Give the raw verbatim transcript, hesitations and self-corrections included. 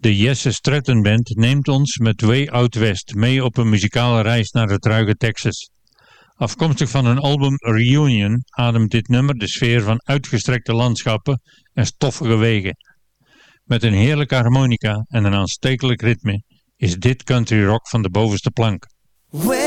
De Jesse Stratton Band neemt ons met Way Out West mee op een muzikale reis naar het ruige Texas. Afkomstig van hun album Reunion ademt dit nummer de sfeer van uitgestrekte landschappen en stoffige wegen. Met een heerlijke harmonica en een aanstekelijk ritme is dit country rock van de bovenste plank.